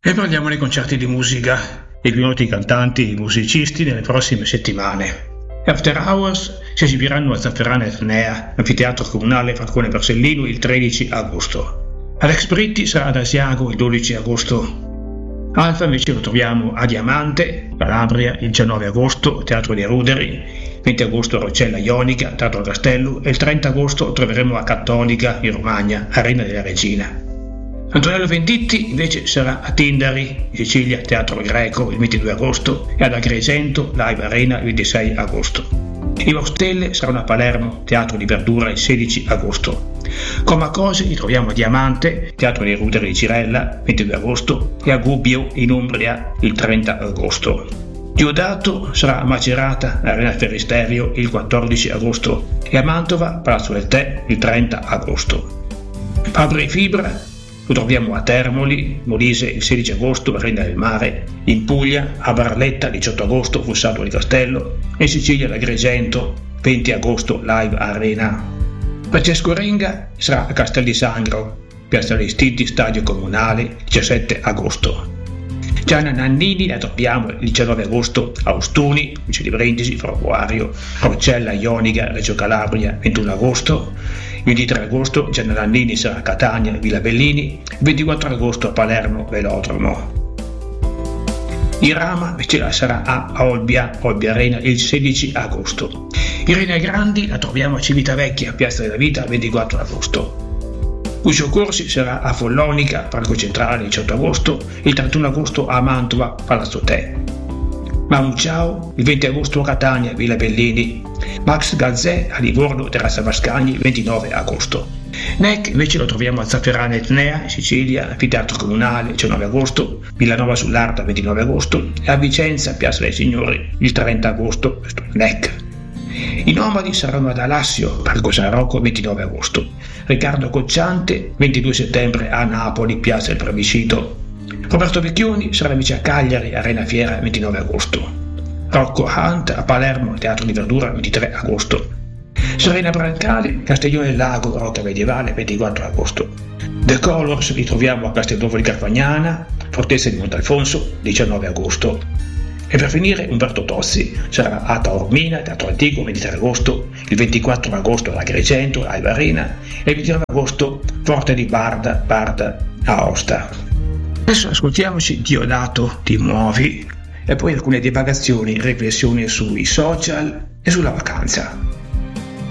E parliamo dei concerti di musica, i più noti cantanti e musicisti nelle prossime settimane. After Hours si esibiranno a Zafferana Etnea, anfiteatro comunale Falcone Borsellino, il 13 agosto. Alex Britti sarà ad Asiago il 12 agosto. Alfa invece lo troviamo a Diamante, Calabria, il 19 agosto, Teatro dei Ruderi, 20 agosto a Roccella Ionica, Teatro Castello, e il 30 agosto lo troveremo a Cattolica in Romagna, Arena della Regina. Antonello Venditti invece sarà a Tindari, in Sicilia, Teatro Greco, il 22 agosto, e ad Agrigento, Live Arena, il 26 agosto. I Stelle saranno a Palermo, Teatro di Verdura, il 16 agosto. Comacosi li troviamo a Diamante, Teatro dei Ruderi di Cirella, 22 agosto, e a Gubbio, in Umbria, il 30 agosto. Diodato sarà a Macerata, Arena Feristerio, il 14 agosto, e a Mantova, Palazzo del Tè, il 30 agosto. Fabri Fibra lo troviamo a Termoli, Molise, il 16 agosto, Arena del Mare, in Puglia, a Barletta, 18 agosto, Fossato di Castello, e in Sicilia, ad Agrigento, 20 agosto, Live Arena. Francesco Renga sarà a Castel di Sangro, Piazza dei Stiti, Stadio Comunale, 17 agosto. Gianna Nannini la troviamo il 19 agosto a Ostuni, Luce di Brindisi, Ferroviario, Roccella Ionica, Reggio Calabria, 21 agosto. Il 23 agosto Gianna Nannini sarà a Catania, Villa Bellini, il 24 agosto a Palermo, Velodromo. Irama invece sarà a Olbia Arena, il 16 agosto. Irene Grandi la troviamo a Civitavecchia, Piazza della Vita, il 24 agosto. Lucio Corsi sarà a Follonica, Parco Centrale, il 18 agosto, il 31 agosto a Mantova, Palazzo Tè. Manu Ciao, il 20 agosto a Catania, Villa Bellini. Max Gazzè a Livorno, Terrazza Vascagni, il 29 agosto. Neck invece lo troviamo a Zafferana Etnea, in Sicilia, Anfiteatro Comunale, il 19 agosto, Villanova sull'Arta, il 29 agosto, e a Vicenza, Piazza dei Signori, il 30 agosto, Neck. I Nomadi saranno ad Alassio, Parco San Rocco, 29 agosto. Riccardo Cocciante, 22 settembre a Napoli, Piazza del Plebiscito. Roberto Vecchioni sarà invece a Cagliari, Arena Fiera, 29 agosto. Rocco Hunt a Palermo, Teatro di Verdura, 23 agosto. Serena Brancali, Castiglione del Lago, Rocca Medievale, 24 agosto. The Colors li troviamo a Castelnuovo di Carfagnana, Fortezza di Montalfonso, 19 agosto. E per finire Umberto Tozzi sarà a Taormina, Teatro Antico, 23 agosto, il 24 agosto ad Agrigento, Live Arena, e il 29 agosto Forte di Barda, a Aosta. Adesso ascoltiamoci Diodato, Ti muovi, e poi alcune divagazioni e riflessioni sui social e sulla vacanza.